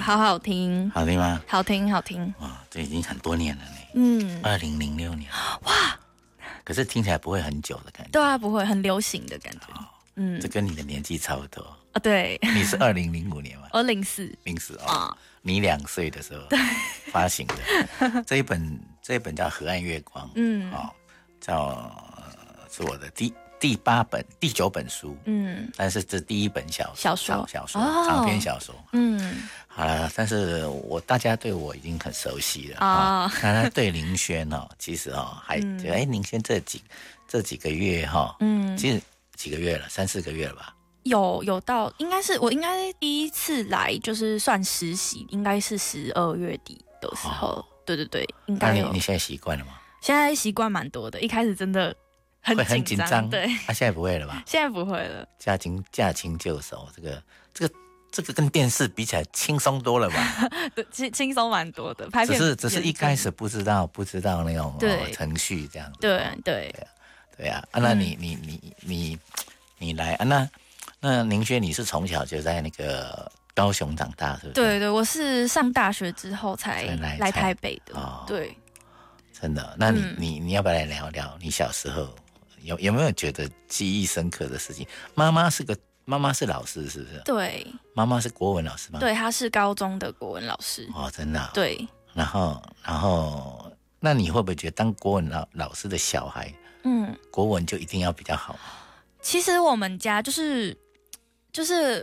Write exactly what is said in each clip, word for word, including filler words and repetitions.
好好听， 好听吗？ 好听，好听。 哇，这已经很多年了呢。 嗯， 二零零六年。 哇， 可是听起来不会很久的感觉。 对啊，不会很流行的感觉。 哦、 嗯， 这跟你的年纪差不多啊。对， 你是二零零五年吗？ 我零四， 零四哦，你两岁的时候发行的这一本，这一本叫《河岸月光》。嗯，哦，叫、呃、是我的第。第八本、第九本书，嗯，但是这第一本小小说、 小说、哦、长篇小说， 嗯， 好了，但是我大家对我已经很熟悉了啊。那、哦、对林轩哦，其实哦还觉得哎，林轩这几这几个月哈，嗯，其实几个月了，三四个月了吧？ 有有到，应该是我应该第一次来就是算实习，应该是十二月底的时候，哦、对对对，应该有。 那你你现在习惯了吗？ 现在习惯蛮多的，一开始真的。很很紧张， 对， 啊，现在不会了吧？ 现在不会了， 驾轻驾轻就熟，这个这个这个跟电视比起来轻松多了吧？ 对，轻轻松蛮多的。拍片只是只是一开始不知道不知道那种、哦、程序这样子。 对对对啊，对啊。啊那你、嗯、你你你你来啊？那那宁轩，你是从小就在那个高雄长大，是不是？ 对对，我是上大学之后才来来台北的。哦、对， 真的。那你、嗯、你你要不要来聊聊你小时候？有有没有觉得记忆深刻的事情？妈妈是个妈妈是老师，是不是？ 对， 妈妈是国文老师吗？ 对，她是高中的国文老师。 哦，真的、啊。 对。 然后，然后，那你会不会觉得当国文老老师的小孩，嗯，国文就一定要比较好？ 其实我们家就是就是。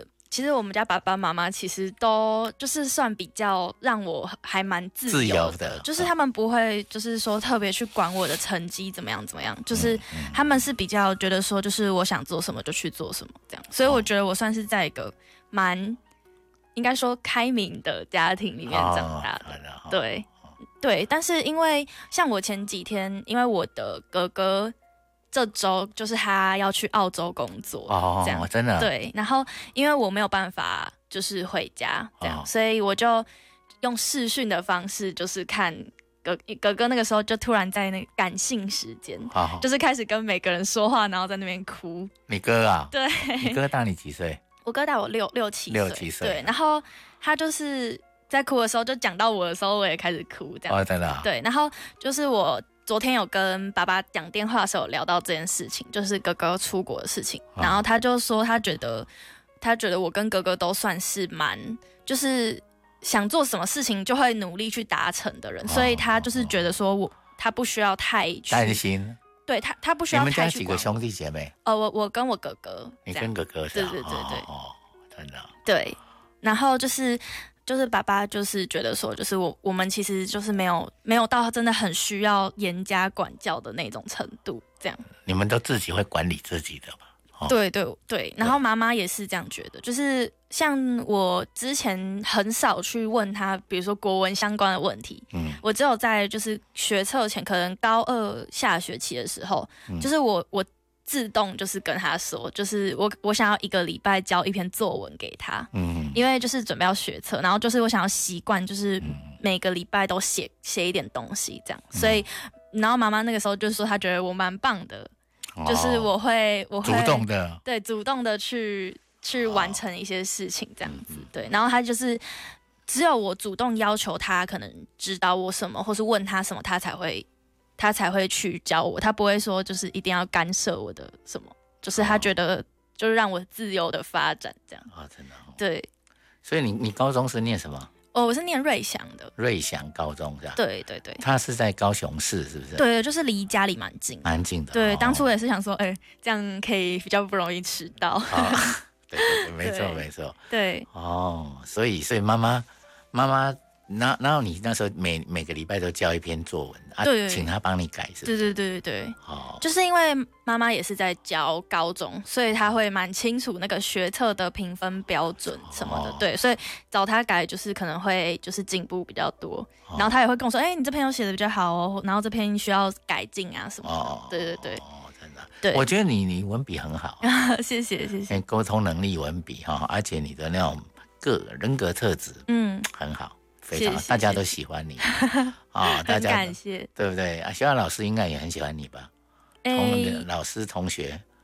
其实我们家爸爸妈妈其实都就是算比较让我还蛮自由的， 自由的就是他们不会就是说特别去管我的成绩怎么样怎么样，就是他们是比较觉得说就是我想做什么就去做什么这样，所以我觉得我算是在一个蛮应该说开明的家庭里面长大的，哦、对对，但是因为像我前几天，因为我的哥哥。这周就是他要去澳洲工作， 哦， 这样真的对。然后因为我没有办法就是回家这样，哦、所以我就用视讯的方式，就是看哥哥哥那个时候就突然在那个感性时间，哦、就是开始跟每个人说话，然后在那边哭。 你哥啊？ 对， 你哥大你几岁？ 我哥大我六六七岁， 六七岁。 对，然后他就是在哭的时候，就讲到我的时候，我也开始哭，这样。 哦，真的、啊。 对，然后就是我。昨天有跟爸爸讲电话的时候有聊到这件事情，就是哥哥出国的事情，哦、然后他就说他觉得他觉得我跟哥哥都算是蛮就是想做什么事情就会努力去达成的人，哦、所以他就是觉得说我他不需要太担心， 对他他不需要太去。 你们家几个兄弟姐妹？ 呃，我我跟我哥哥， 你跟哥哥是？ 对对对对， 哦，真的。 对，然后就是。就是爸爸就是觉得说，就是我我们其实就是没有没有到真的很需要严加管教的那种程度，这样。 你们都自己会管理自己的吧？ 哦、对对对，然后妈妈也是这样觉得，就是像我之前很少去问他，比如说国文相关的问题，嗯，我只有在就是学测前，可能高二下学期的时候，嗯、就是我我。自动就是跟他说，就是我我想要一个礼拜交一篇作文给他，嗯，因为就是准备要学测，然后就是我想要习惯，就是每个礼拜都写写一点东西这样，嗯、所以然后妈妈那个时候就说她觉得我蛮棒的，哦、就是我会我会主动的对主动的去去完成一些事情这样子，哦、对，然后他就是只有我主动要求他可能指导我什么，或是问他什么，他才会。他才会去教我，他不会说就是一定要干涉我的什么，就是他觉得就是让我自由的发展这样。 啊、哦，真的、哦。 对。 所以你你高中是念什么？ 哦，我是念瑞祥的。 瑞祥高中是吧？ 对对对。 他是在高雄市是不是？ 对，就是离家里蛮近。 蛮近的。 对， 哦、 当初我也是想说，哎、欸，这样可以比较不容易迟到。 哦、对对对，没错没错。 对。 哦，所以所以妈妈妈妈。然然后你那时候每每个礼拜都交一篇作文啊， 对对对， 请他帮你改是不是？ 对对对对对， 哦， 就是因为妈妈也是在教高中，所以她会蛮清楚那个学测的评分标准什么的，哦、对，所以找她改就是可能会就是进步比较多，哦、然后她也会跟我说，哎、欸，你这篇有写的比较好哦，然后这篇需要改进啊什么的，哦、对对对。 哦，真的， 对， 我觉得你你文笔很好， 谢谢谢谢， 沟通能力、文笔哈，而且你的那种个人格特质，嗯，很好。非常，谢谢大家都喜欢你啊、哦！大家很感谢， 对不对啊？学校老师应该也很喜欢你吧？同、欸、那个老师同学